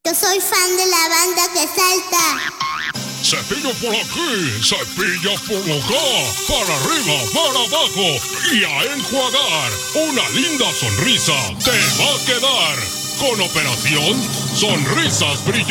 Yo soy fan de la banda que salta. Cepillo por aquí, cepillo por acá, para arriba, para abajo y a enjuagar. Una linda sonrisa te va a quedar. Con Operación Sonrisas Brillantes.